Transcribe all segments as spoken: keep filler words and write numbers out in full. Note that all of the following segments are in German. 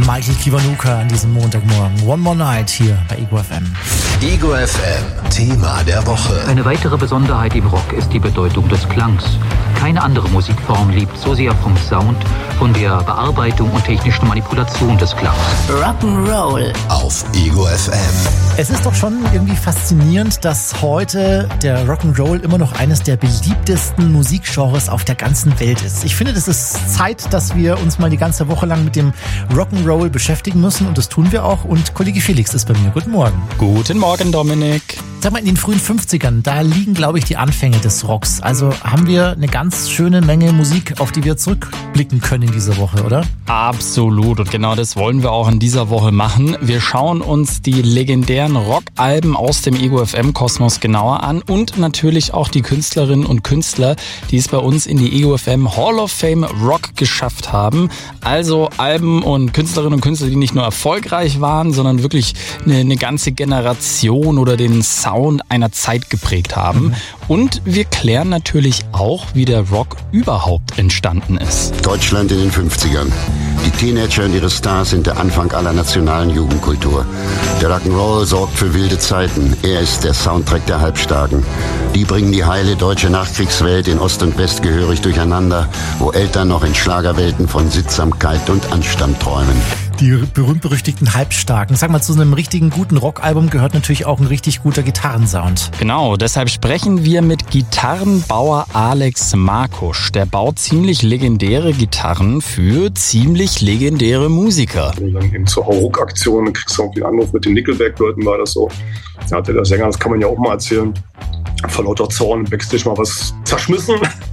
Michael Kiwanuka an diesem Montagmorgen. One More Night hier bei Ego F M. Ego F M, Thema der Woche. Eine weitere Besonderheit im Rock ist die Bedeutung des Klangs. Keine andere Musikform lebt so sehr vom Sound, von der Bearbeitung und technischen Manipulation des Klangs. Rock'n'Roll auf Ego F M. Es ist doch schon irgendwie faszinierend, dass heute der Rock'n'Roll immer noch eines der beliebtesten Musikgenres auf der ganzen Welt ist. Ich finde, das ist Zeit, dass wir uns mal die ganze Woche lang mit dem Rock'n'Roll beschäftigen müssen und das tun wir auch. Und Kollege Felix ist bei mir. Guten Morgen. Guten Morgen, Dominik. Sag mal, in den frühen fünfzigern, da liegen, glaube ich, die Anfänge des Rocks. Also haben wir eine ganz schöne Menge Musik, auf die wir zurückblicken können in dieser Woche, oder? Absolut. Und genau das wollen wir auch in dieser Woche machen. Wir schauen uns die legendären Rockalben aus dem Ego F M-Kosmos genauer an und natürlich auch die Künstlerinnen und Künstler, die es bei uns in die Ego F M Hall of Fame Rock geschafft haben. Also Alben und Künstlerinnen und Künstler, die nicht nur erfolgreich waren, sondern wirklich eine, eine ganze Generation oder den Sound einer Zeit geprägt haben. Mhm. Und wir klären natürlich auch, wie der Rock überhaupt entstanden ist. Deutschland in den fünfzigern. Die Teenager und ihre Stars sind der Anfang aller nationalen Jugendkultur. Der Rock'n'Roll sorgt für wilde Zeiten. Er ist der Soundtrack der Halbstarken. Die bringen die heile deutsche Nachkriegswelt in Ost und West gehörig durcheinander, wo Eltern noch in Schlagerwelten von Sittsamkeit und Anstand träumen. Die berühmt-berüchtigten Halbstarken. Sag mal, zu einem richtigen guten Rockalbum gehört natürlich auch ein richtig guter Gitarrensound. Genau, deshalb sprechen wir mit Gitarrenbauer Alex Markusch. Der baut ziemlich legendäre Gitarren für ziemlich legendäre Musiker. Und dann eben zur Hauruck-Aktion, dann kriegst du auch den Anruf mit den Nickelback-Leuten, war das so. Da hatte der Sänger, das kann man ja auch mal erzählen, vor lauter Zorn im Backstage mal was zerschmissen.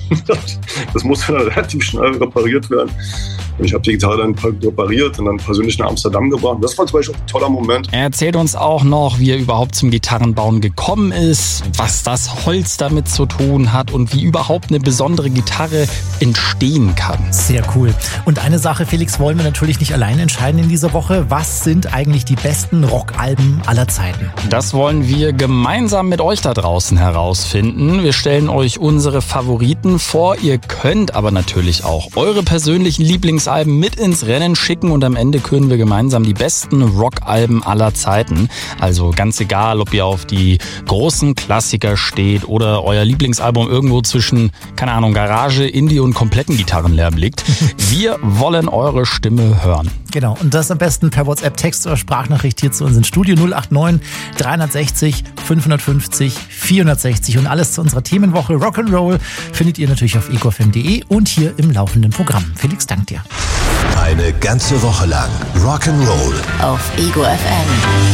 Das musste dann relativ schnell repariert werden. Und ich habe die Gitarre dann repariert und dann persönlich nach Amsterdam gebracht. Das war zum Beispiel ein toller Moment. Er erzählt uns auch noch, wie er überhaupt zum Gitarrenbauen gekommen ist, was das Holz damit zu tun hat und wie überhaupt eine besondere Gitarre entstehen kann. Sehr cool. Und eine Sache, Felix, wollen wir natürlich nicht allein entscheiden in dieser Woche. Was sind eigentlich die besten Rockalben aller Zeiten? Das wollen wir gemeinsam mit euch da draußen herausfinden. Wir stellen euch unsere Favoriten vor. Ihr könnt aber natürlich auch eure persönlichen Lieblingsalben mit ins Rennen schicken und am Ende küren wir gemeinsam die besten Rockalben aller Zeiten. Also ganz egal, ob ihr auf die großen Klassiker steht oder euer Lieblingsalbum irgendwo zwischen, keine Ahnung, Garage, Indie und kompletten Gitarrenlärm liegt. Wir wollen eure Stimme hören. Genau, und das am besten per WhatsApp, Text oder Sprachnachricht hier zu uns ins Studio null acht neun dreihundertsechzig fünfhundertfünfzig vierhundertsechzig und alles zu unserer Themenwoche Rock'n'Roll findet ihr natürlich auf ego f m punkt de und hier im laufenden Programm. Felix, dank dir. Eine ganze Woche lang Rock'n'Roll auf Ego F M.